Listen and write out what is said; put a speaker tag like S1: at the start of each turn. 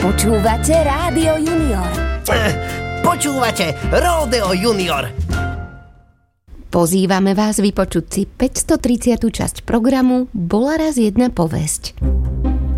S1: Počúvate Rádio Junior.
S2: Počúvate Ródeo Junior.
S1: Pozývame vás vypočuť si 530. časť programu Bola raz jedna povesť.